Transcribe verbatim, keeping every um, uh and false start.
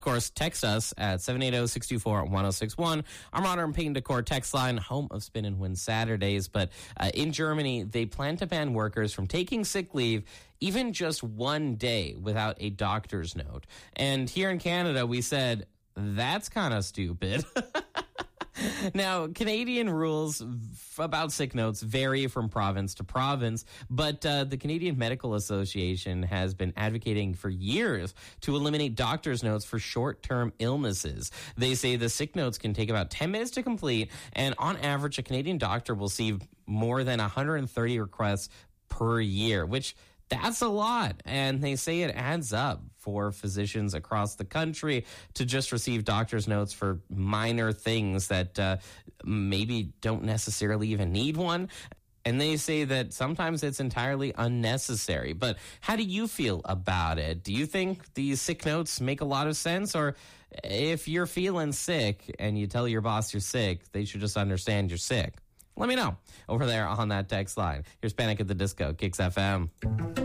Of course, text us at seven eight zero, six two four, one zero six one. Our Modern Paint Decor text line, home of Spin and Win Saturdays. But uh, in Germany, they plan to ban workers from taking sick leave even just one day without a doctor's note. And here in Canada, we said, that's kind of stupid. Now, Canadian rules f- about sick notes vary from province to province, but uh, the Canadian Medical Association has been advocating for years to eliminate doctor's notes for short-term illnesses. They say the sick notes can take about ten minutes to complete, and on average, a Canadian doctor will see more than one hundred thirty requests per year, which that's a lot, and they say it adds up for physicians across the country to just receive doctor's notes for minor things that uh, maybe don't necessarily even need one. And they say that sometimes it's entirely unnecessary. But how do you feel about it? Do you think these sick notes make a lot of sense? Or if you're feeling sick and you tell your boss you're sick, they should just understand you're sick? Let me know over there on that text line. Here's Panic at the Disco, Kicks F M.